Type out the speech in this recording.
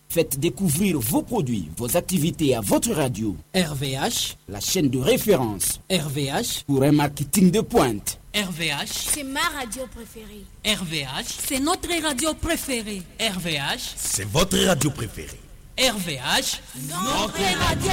Faites découvrir vos produits, vos activités à votre radio. RVH, la chaîne de référence. RVH, pour un marketing de pointe. RVH, c'est ma radio préférée. RVH, c'est notre radio préférée. RVH, c'est votre radio préférée. RVH, notre radio